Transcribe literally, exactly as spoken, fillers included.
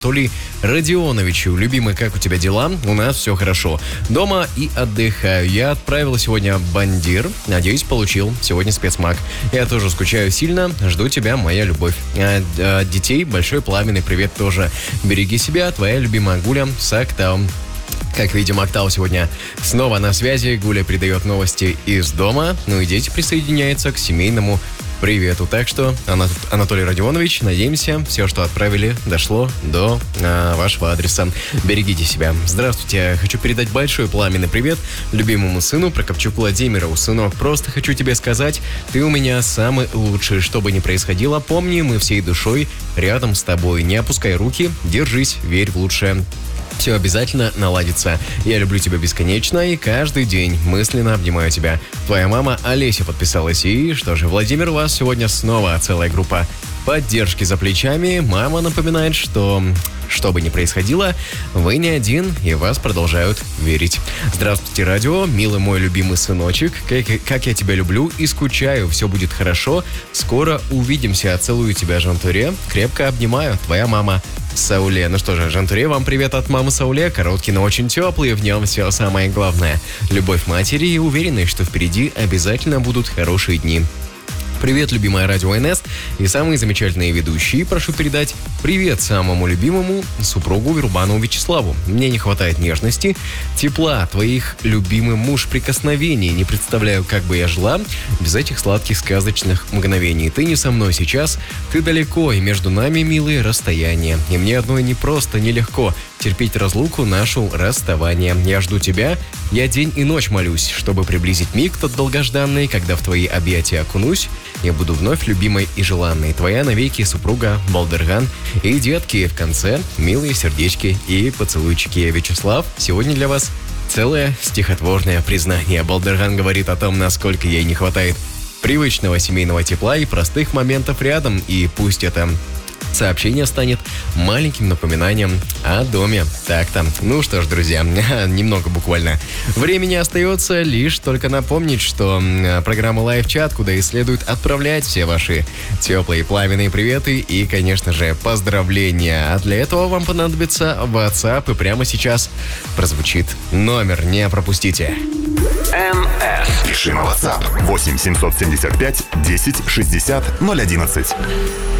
Анатолий Родионовичу. Любимый, как у тебя дела? У нас все хорошо. Дома и отдыхаю. Я отправил сегодня бандир. Надеюсь, получил. Сегодня спецмаг. Я тоже скучаю сильно. Жду тебя, моя любовь. А, а, детей большой пламенный привет тоже. Береги себя, твоя любимая Гуля с Актау. Как видим, Актау сегодня снова на связи. Гуля передает новости из дома. Ну и дети присоединяются к семейному привету. Так что, Анатолий Родионович, надеемся, все, что отправили, дошло до а, вашего адреса. Берегите себя. Здравствуйте. Хочу передать большой пламенный привет любимому сыну Прокопчуку Владимиру. Сынок, просто хочу тебе сказать, ты у меня самый лучший. Что бы ни происходило, помни, мы всей душой рядом с тобой. Не опускай руки, держись, верь в лучшее. Все обязательно наладится. Я люблю тебя бесконечно и каждый день мысленно обнимаю тебя. Твоя мама Олеся подписалась. И что же, Владимир, у вас сегодня снова целая группа поддержки за плечами. Мама напоминает, что что бы ни происходило, вы не один, и вас продолжают верить. Здравствуйте, радио, милый мой любимый сыночек. Как, как я тебя люблю и скучаю. Все будет хорошо. Скоро увидимся. Целую тебя, Жантуре. Крепко обнимаю. Твоя мама Сауле. Ну что же, Жантуре, вам привет от мамы Сауле. Короткий, но очень теплый. В нем все самое главное. Любовь матери и уверенность, что впереди обязательно будут хорошие дни. Привет, любимая радио эн эс и самые замечательные ведущие. Прошу передать привет самому любимому супругу Вербанову Вячеславу. Мне не хватает нежности, тепла, твоих любимых муж прикосновений. Не представляю, как бы я жила без этих сладких сказочных мгновений. Ты не со мной сейчас, ты далеко, и между нами, милые, расстояние. И мне одной непросто, нелегко терпеть разлуку, нашу расставание. Я жду тебя, я день и ночь молюсь, чтобы приблизить миг тот долгожданный, когда в твои объятия окунусь. Я буду вновь любимой и желанной. Твоя навеки супруга Балдерган. И, детки, в конце милые сердечки и поцелуйчики. Вячеслав, сегодня для вас целое стихотворное признание. Балдерган говорит о том, насколько ей не хватает привычного семейного тепла и простых моментов рядом. И пусть это сообщение станет маленьким напоминанием о доме. Так-то. Ну что ж, друзья, немного буквально времени остается, лишь только напомнить, что программа Live-чат, куда и следует отправлять все ваши теплые пламенные приветы и, конечно же, поздравления. А для этого вам понадобится WhatsApp, и прямо сейчас прозвучит номер. Не пропустите. эн эс. Пиши на WhatsApp восемь семьсот семьдесят пять десять шестьдесят ноль одиннадцать.